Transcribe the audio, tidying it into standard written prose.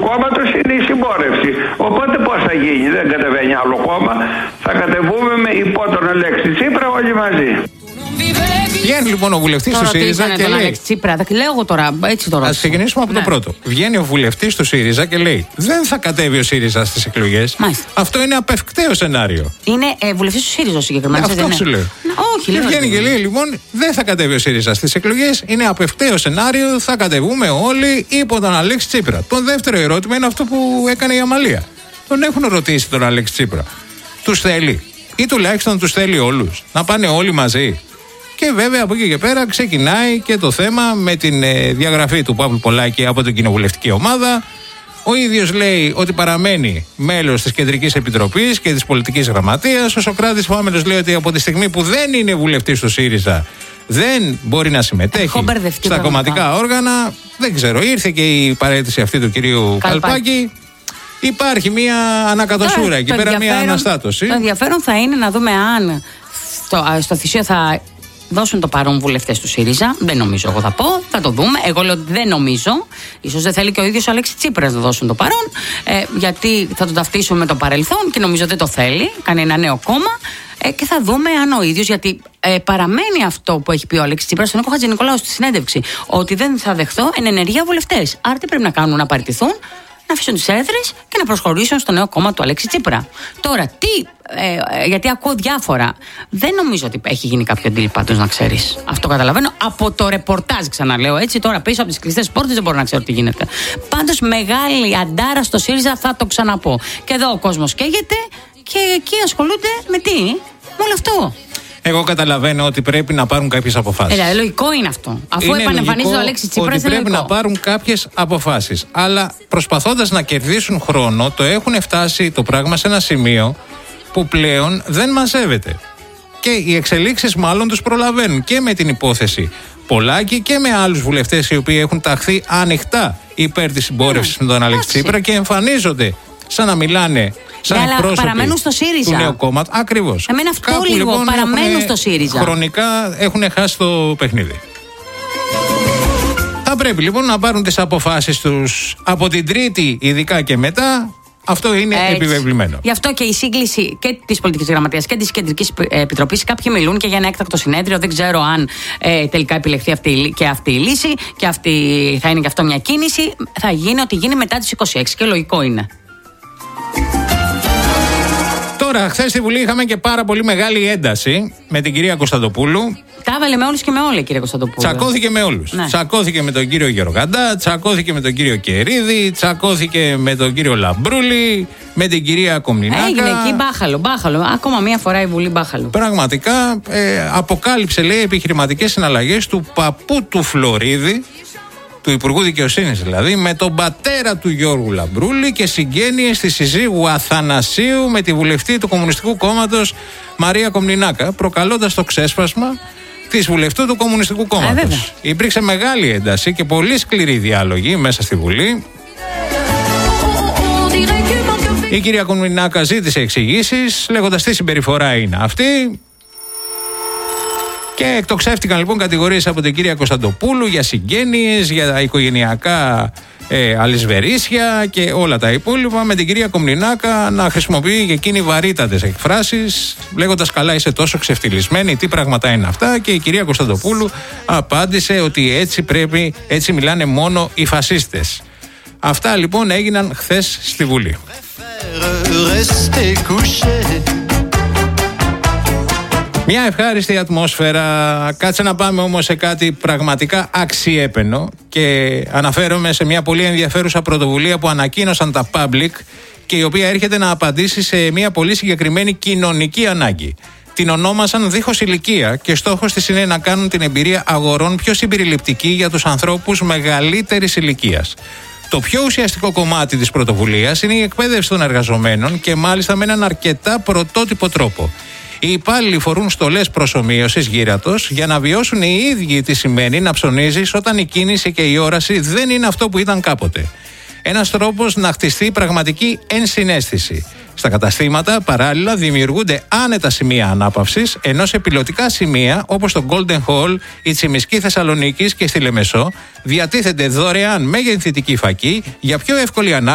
κόμματος είναι η συμπόρευση. Οπότε πώς θα γίνει, δεν κατεβαίνει άλλο κόμμα, θα κατεβούμε με υπό τον Αλέξη Τσίπρα όλοι μαζί. Βγαίνει λοιπόν ο βουλευτής του ΣΥΡΙΖΑ και λέει. Τσίπρα, λέω εγώ τώρα, έτσι τώρα. Ας ξεκινήσουμε από το πρώτο. Βγαίνει ο βουλευτής του ΣΥΡΙΖΑ και λέει: δεν θα κατέβει ο ΣΥΡΙΖΑ στις εκλογές. Αυτό είναι απευκταίο σενάριο. Είναι βουλευτής του ΣΥΡΙΖΑ συγκεκριμένα. Αυτό σου λέω. Όχι, και βγαίνει και λέει: λοιπόν, δεν θα κατέβει ο ΣΥΡΙΖΑ στις εκλογές. Είναι απευκταίο σενάριο. Θα κατεβούμε όλοι υπό τον Αλέξη Τσίπρα. Το δεύτερο ερώτημα είναι αυτό που έκανε η Αμαλία. Τον έχουν ρωτήσει τον Αλέξη Τσίπρα. Τους θέλει. Ή τουλάχιστον τους θέλει όλους. Να πάνε όλοι μαζί. Και βέβαια από εκεί και πέρα ξεκινάει και το θέμα με την διαγραφή του Παύλου Πολάκη από την κοινοβουλευτική ομάδα. Ο ίδιος λέει ότι παραμένει μέλος της Κεντρικής Επιτροπής και της Πολιτικής Γραμματείας. Ο Σωκράτης Φάμελος λέει ότι από τη στιγμή που δεν είναι βουλευτής του ΣΥΡΙΖΑ δεν μπορεί να συμμετέχει στα κομματικά όργανα. Δεν ξέρω, ήρθε και η παραίτηση αυτή του κυρίου Καλπάκη. Υπάρχει μια ανακατοσούρα εκεί πέρα, μια αναστάτωση. Το ενδιαφέρον θα είναι να δούμε αν στο Θησίο θα δώσουν το παρόν βουλευτές του ΣΥΡΙΖΑ. Δεν νομίζω, εγώ θα πω. Θα το δούμε. Εγώ λέω ότι δεν νομίζω. Ίσως δεν θέλει και ο ίδιος ο Αλέξης Τσίπρας να δώσουν το παρόν. Γιατί θα τον ταυτίσουμε με το παρελθόν και νομίζω δεν το θέλει. Κάνει ένα νέο κόμμα. Και θα δούμε αν ο ίδιος, γιατί παραμένει αυτό που έχει πει ο Αλέξης Τσίπρας στον Νίκο Χατζηνικολάου στη συνέντευξη, ότι δεν θα δεχθώ εν ενεργεία βουλευτές. Άρα τι πρέπει να κάνουν, να παραιτηθούν, να αφήσουν τις έδρες και να προσχωρήσουν στο νέο κόμμα του Αλέξη Τσίπρα. Τώρα, γιατί ακούω διάφορα. Δεν νομίζω ότι έχει γίνει κάποιο deal πάντως, να ξέρεις. Αυτό καταλαβαίνω από το ρεπορτάζ, ξαναλέω έτσι. Τώρα πίσω από τις κλειστές πόρτες δεν μπορώ να ξέρω τι γίνεται. Πάντως, μεγάλη αντάρα στο ΣΥΡΙΖΑ, θα το ξαναπώ. Και εδώ ο κόσμος καίγεται και εκεί ασχολούνται με τι, με όλο αυτό. Εγώ καταλαβαίνω ότι πρέπει να πάρουν κάποιες αποφάσεις. Λογικό είναι αυτό. Αφού επανεμφανίζεται ο Αλέξης Τσίπρας, ότι πρέπει να πάρουν κάποιες αποφάσεις. Αλλά προσπαθώντας να κερδίσουν χρόνο, το έχουν φτάσει το πράγμα σε ένα σημείο που πλέον δεν μαζεύεται. Και οι εξελίξεις μάλλον τους προλαβαίνουν και με την υπόθεση Πολάκη και με άλλους βουλευτές οι οποίοι έχουν ταχθεί ανοιχτά υπέρ της συμπόρευσης με τον Αλέξη Τσίπρα και εμφανίζονται σαν να μιλάνε. Αλλά παραμένουν στο ΣΥΡΙΖΑ. Του νέου κόμματο. Ακριβώς. Εμένα αυτό κάπου, λίγο λοιπόν, παραμένουν στο ΣΥΡΙΖΑ. Χρονικά έχουν χάσει το παιχνίδι. Θα πρέπει λοιπόν να πάρουν τις αποφάσεις τους από την Τρίτη, ειδικά και μετά. Αυτό είναι επιβεβλημένο. Γι' αυτό και η σύγκληση και της Πολιτικής Γραμματείας και της Κεντρικής Επιτροπής, κάποιοι μιλούν και για ένα έκτακτο συνέδριο. Δεν ξέρω αν τελικά επιλεχθεί αυτή η λύση και θα είναι και αυτό μια κίνηση. Θα γίνει ό,τι γίνει μετά τις 26 και λογικό είναι. Τώρα, χθες στη Βουλή είχαμε και πάρα πολύ μεγάλη ένταση με την κυρία Κωνσταντοπούλου. Τα έβαλε με όλους και με όλα η κυρία Κωνσταντοπούλου. Τσακώθηκε με όλους. Ναι. Τσακώθηκε με τον κύριο Γεωργαντά, τσακώθηκε με τον κύριο Κερίδη, τσακώθηκε με τον κύριο Λαμπρούλη, με την κυρία Κομνηνάκα. Έγινε εκεί μπάχαλο. Ακόμα μία φορά η Βουλή μπάχαλο. Πραγματικά αποκάλυψε, λέει, επιχειρηματικές συναλλαγές του παππού του Φλωρίδη, του Υπουργού Δικαιοσύνης δηλαδή, με τον πατέρα του Γιώργου Λαμπρούλη και συγγένειες της συζύγου Αθανασίου με τη βουλευτή του Κομμουνιστικού Κόμματος Μαρία Κομνηνάκα, προκαλώντας το ξέσπασμα της βουλευτού του Κομμουνιστικού Κόμματος. Υπήρξε μεγάλη ένταση και πολύ σκληρή διάλογη μέσα στη Βουλή. Η κυρία Κομνηνάκα ζήτησε εξηγήσεις, λέγοντας τι συμπεριφορά είναι αυτή. Και εκτοξεύτηκαν λοιπόν κατηγορίες από την κυρία Κωνσταντοπούλου για συγγένειες, για οικογενειακά αλυσβερίσια και όλα τα υπόλοιπα, με την κυρία Κομνηνάκα να χρησιμοποιεί και εκείνη βαρύτατες εκφράσεις, λέγοντας καλά είσαι τόσο ξεφτυλισμένη, τι πράγματα είναι αυτά, και η κυρία Κωνσταντοπούλου απάντησε ότι έτσι μιλάνε μόνο οι φασίστες. Αυτά λοιπόν έγιναν χθες στη Βουλή. Μια ευχάριστη ατμόσφαιρα. Κάτσε να πάμε όμως σε κάτι πραγματικά αξιέπαινο και αναφέρομαι σε μια πολύ ενδιαφέρουσα πρωτοβουλία που ανακοίνωσαν τα Public και η οποία έρχεται να απαντήσει σε μια πολύ συγκεκριμένη κοινωνική ανάγκη. Την ονόμασαν Δίχως Ηλικία και στόχος της είναι να κάνουν την εμπειρία αγορών πιο συμπεριληπτική για τους ανθρώπους μεγαλύτερης ηλικίας. Το πιο ουσιαστικό κομμάτι της πρωτοβουλίας είναι η εκπαίδευση των εργαζομένων και μάλιστα με έναν αρκετά πρωτότυπο τρόπο. Οι υπάλληλοι φορούν στολές προσομοίωσης γύρατος για να βιώσουν οι ίδιοι τι σημαίνει να ψωνίζεις όταν η κίνηση και η όραση δεν είναι αυτό που ήταν κάποτε. Ένας τρόπος να χτιστεί πραγματική ενσυναίσθηση. Στα καταστήματα παράλληλα δημιουργούνται άνετα σημεία ανάπαυσης, ενώ σε πιλωτικά σημεία όπως το Golden Hall, η Τσιμισκή Θεσσαλονίκης και στη Λεμεσό διατίθενται δωρεάν μεγενθητική φακή για πιο εύκολη ανάπαυση